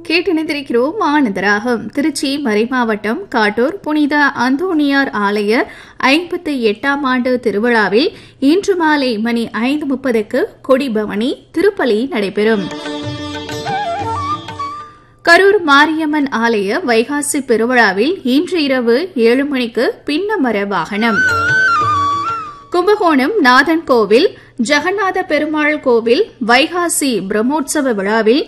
கேட்டிணைந்திருக்கிறோம் ஆனந்தராகம். திருச்சி மறைமாவட்டம் காட்டூர் புனித அந்தோணியார் ஆலய 58ஆம் ஆண்டு திருவிழாவில் இன்று மாலை மணி 5:30க்கு கொடிபவனி திருப்பலி நடைபெறும். கரூர் மாரியம்மன் ஆலய வைகாசி பெருவிழாவில் இன்று இரவு 7 மணிக்கு பின்னமர வாகனம். கும்பகோணம் நாதன் கோவில் ஜெகநாத பெருமாள் கோவில் வைகாசி பிரம்மோற்சவ விழாவில்